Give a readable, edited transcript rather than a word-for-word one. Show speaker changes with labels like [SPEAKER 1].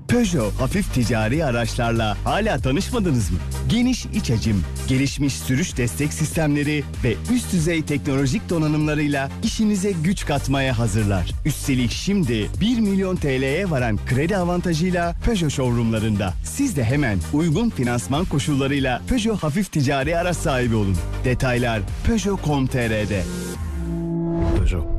[SPEAKER 1] Peugeot hafif ticari araçlarla hala tanışmadınız mı? Geniş iç hacim, gelişmiş sürüş destek sistemleri ve üst düzey teknolojik donanımlarıyla işinize güç katmaya hazırlar. Üstelik şimdi 1 milyon TL'ye varan kredi avantajıyla Peugeot showroomlarında. Siz de hemen uygun finansman koşullarıyla Peugeot hafif ticari araç sahibi olun. Detaylar Peugeot.com.tr'de. Peugeot.